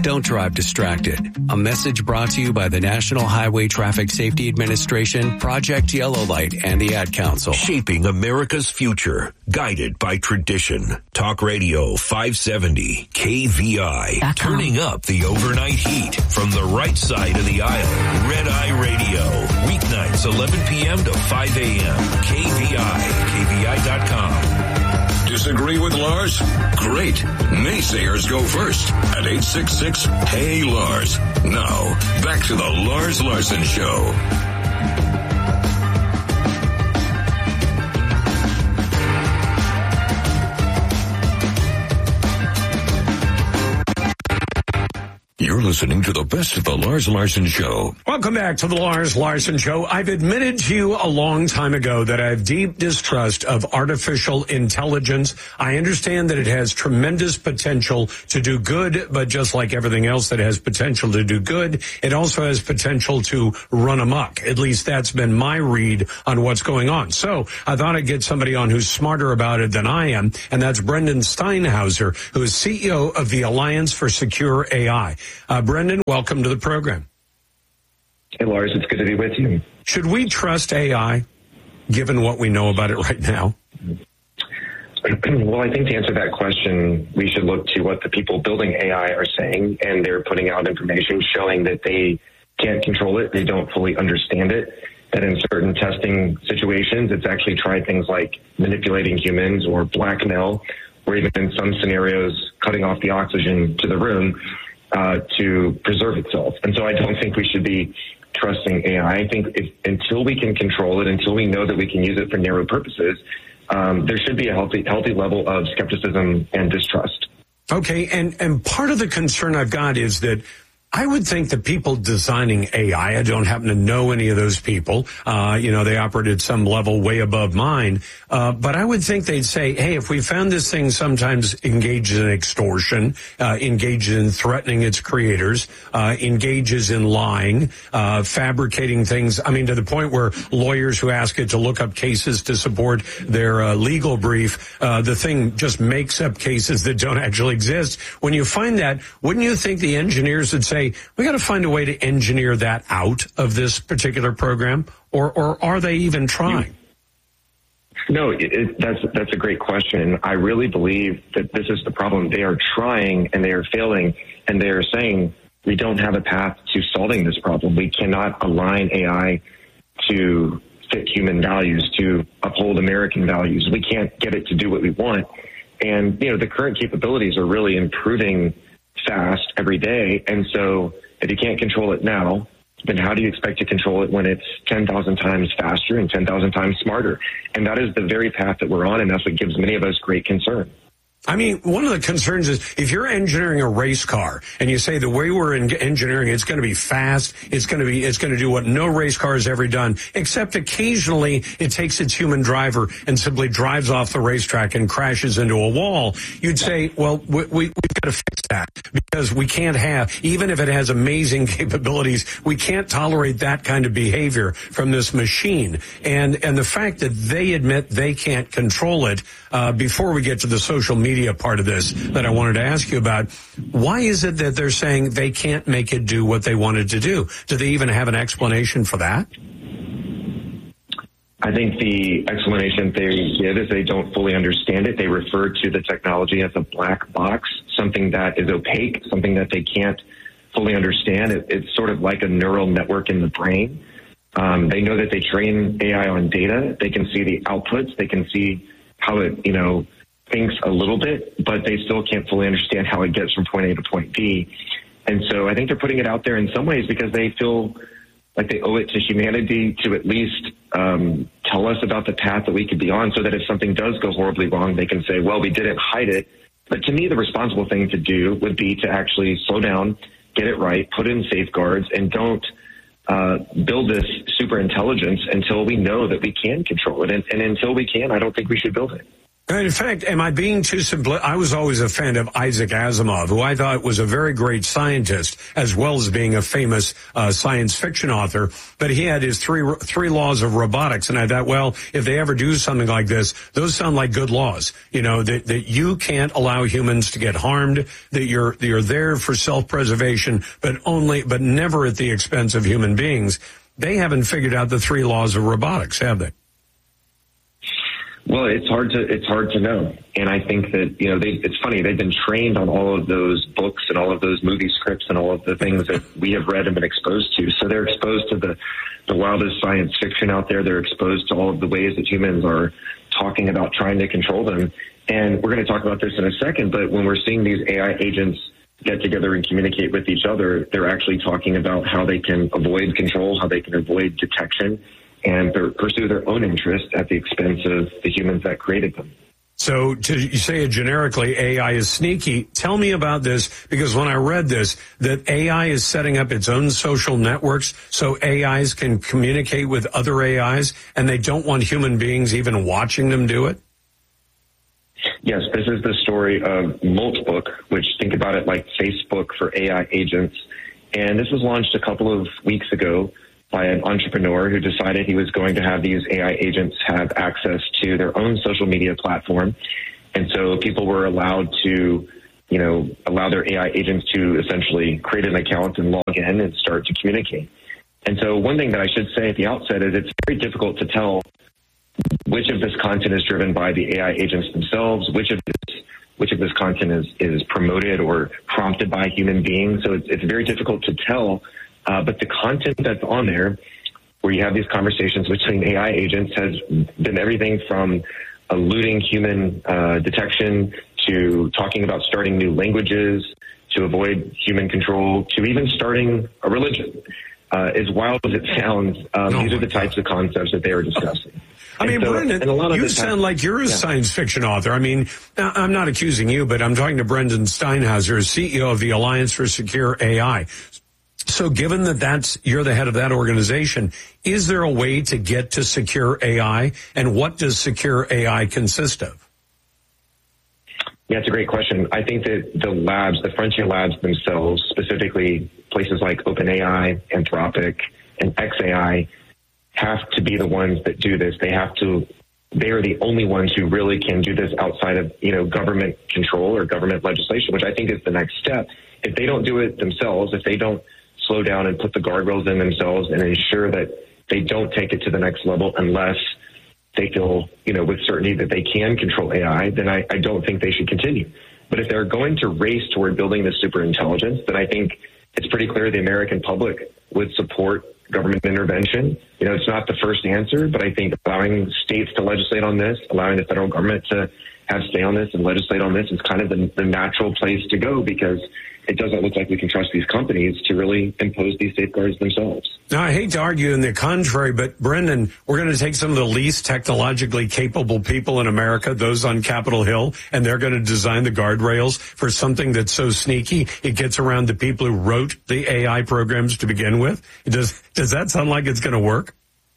Don't drive distracted. A message brought to you by the National Highway Traffic Safety Administration, Project Yellow Light, and the Ad Council. Shaping America's future, guided by tradition. Talk Radio 570 KVI. Turning up the overnight heat from the right side of the aisle. Red Eye Radio. Weeknights 11 p.m. to 5 a.m. KVI. KVI.com. Disagree with Lars? Great. Naysayers go first at 866-HEY-LARS. Now, back to the Lars Larson Show. You're listening to the best of the Lars Larson Show. Welcome back to the Lars Larson Show. I've admitted to you a long time ago that I have deep distrust of artificial intelligence. I understand that it has tremendous potential to do good, but just like everything else that has potential to do good, it also has potential to run amok. At least that's been my read on what's going on. So I thought I'd get somebody on who's smarter about it than I am, and that's Brendan Steinhauser, who is CEO of the Alliance for Secure AI. Brendan, welcome to the program. Hey, Lars, it's good to be with you. Should we trust AI, given what we know about it right now? Well, I think to answer that question, we should look to what the people building AI are saying, and they're putting out information showing that they can't control it, they don't fully understand it, that in certain testing situations, it's actually tried things like manipulating humans or blackmail, or even in some scenarios, cutting off the oxygen to the room to preserve itself. And so I don't think we should be trusting AI. I think until we can control it, until we know that we can use it for narrow purposes, there should be a healthy level of skepticism and distrust. Okay, and part of the concern I've got is that I would think the people designing AI, I don't happen to know any of those people, they operate at some level way above mine, but I would think they'd say, hey, if we found this thing sometimes engages in extortion, engages in threatening its creators, engages in lying, fabricating things, to the point where lawyers who ask it to look up cases to support their legal brief, the thing just makes up cases that don't actually exist. When you find that, wouldn't you think the engineers would say, we got to find a way to engineer that out of this particular program, or are they even trying? No, that's a great question. I really believe that this is the problem. They are trying and they are failing, and they are saying we don't have a path to solving this problem. We cannot align AI to fit human values, to uphold American values. We can't get it to do what we want. And, the current capabilities are really improving fast every day. And so if you can't control it now, then how do you expect to control it when it's 10,000 times faster and 10,000 times smarter? And that is the very path that we're on, and that's what gives many of us great concern. One of the concerns is if you're engineering a race car and you say the way we're engineering it's going to be fast, it's going to do what no race car has ever done, except occasionally it takes its human driver and simply drives off the racetrack and crashes into a wall. You'd say, well, we've got to fix that because we can't have, even if it has amazing capabilities, we can't tolerate that kind of behavior from this machine. And the fact that they admit they can't control it, before we get to the social media part of this that I wanted to ask you about, why is it that they're saying they can't make it do what they wanted to do? Do they even have an explanation for that? I think the explanation they give is they don't fully understand it. They refer to the technology as a black box, something that is opaque, something that they can't fully understand. It's sort of like a neural network in the brain. They know that they train AI on data. They can see the outputs. They can see how it, thinks a little bit, but they still can't fully understand how it gets from point A to point B. And so I think they're putting it out there in some ways because they feel like they owe it to humanity to at least tell us about the path that we could be on, so that if something does go horribly wrong, they can say, well, we didn't hide it. But to me, the responsible thing to do would be to actually slow down, get it right, put in safeguards, and don't build this super intelligence until we know that we can control it. And until we can, I don't think we should build it. In fact, am I being too simple? I was always a fan of Isaac Asimov, who I thought was a very great scientist, as well as being a famous science fiction author. But he had his three laws of robotics, and I thought, well, if they ever do something like this, those sound like good laws. You know, that you can't allow humans to get harmed, that you're there for self-preservation, but never at the expense of human beings. They haven't figured out the three laws of robotics, have they? Well, it's hard to know. And I think that, you know, it's funny, they've been trained on all of those books and all of those movie scripts and all of the things that we have read and been exposed to. So they're exposed to the wildest science fiction out there. They're exposed to all of the ways that humans are talking about trying to control them. And we're going to talk about this in a second, but when we're seeing these AI agents get together and communicate with each other, they're actually talking about how they can avoid control, how they can avoid detection, and pursue their own interest at the expense of the humans that created them. So you say it generically, AI is sneaky. Tell me about this, because when I read this, that AI is setting up its own social networks so AIs can communicate with other AIs, and they don't want human beings even watching them do it? Yes, this is the story of Moltbook, which, think about it like Facebook for AI agents. And this was launched a couple of weeks ago by an entrepreneur who decided he was going to have these AI agents have access to their own social media platform. And so people were allowed to, you know, allow their AI agents to essentially create an account and log in and start to communicate. And so one thing that I should say at the outset is it's very difficult to tell which of this content is driven by the AI agents themselves, which of this content is promoted or prompted by human beings. So it's very difficult to tell. But the content that's on there, where you have these conversations between AI agents, has been everything from eluding human detection to talking about starting new languages, to avoid human control, to even starting a religion. As wild as it sounds, these are the types of concepts that they are discussing. I mean, Brendan, you sound like you're a science fiction author. I mean, I'm not accusing you, but I'm talking to Brendan Steinhauser, CEO of the Alliance for Secure AI. So given that you're the head of that organization, is there a way to get to secure AI, and what does secure AI consist of? Yeah, it's a great question. I think that the frontier labs themselves, specifically places like OpenAI, Anthropic, and xAI, have to be the ones that do this. They are the only ones who really can do this outside of, you know, government control or government legislation, which I think is the next step. If they don't do it themselves, if they don't slow down and put the guardrails in themselves and ensure that they don't take it to the next level unless they feel, you know, with certainty that they can control AI, then I don't think they should continue. But if they're going to race toward building this superintelligence, then I think it's pretty clear the American public would support government intervention. You know, it's not the first answer, but I think allowing states to legislate on this, allowing the federal government to have say on this and legislate on this is kind of the natural place to go, because it doesn't look like we can trust these companies to really impose these safeguards themselves. Now, I hate to argue in the contrary, but Brendan, we're going to take some of the least technologically capable people in America, those on Capitol Hill, and they're going to design the guardrails for something that's so sneaky it gets around the people who wrote the AI programs to begin with. Does that sound like it's going to work?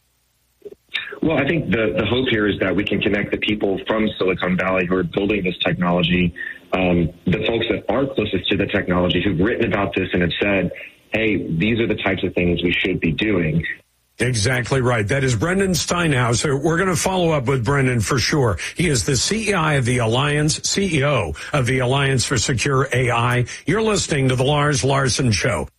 Well, I think the hope here is that we can connect the people from Silicon Valley who are building this technology, the folks that are closest to the technology who've written about this and have said, hey, these are the types of things we should be doing. Exactly right. That is Brendan Steinhauser. We're going to follow up with Brendan for sure. He is the CEO of the Alliance for Secure AI. You're listening to The Lars Larson Show.